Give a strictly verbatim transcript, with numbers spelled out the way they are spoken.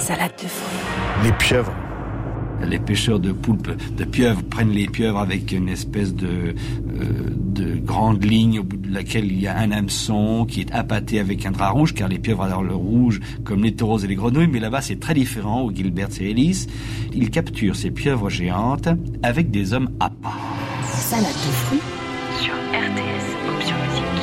Salade de fruits. Les pieuvres. Les pêcheurs de poulpes, de pieuvres, prennent les pieuvres avec une espèce de, euh, de grande ligne au bout de laquelle il y a un hameçon qui est appâté avec un drap rouge, car les pieuvres adorent le rouge comme les taureaux et les grenouilles, mais là-bas c'est très différent, au Gilbert et Ellis. Ils capturent ces pieuvres géantes avec des hommes à part. Salade de fruits sur R T S, option musique.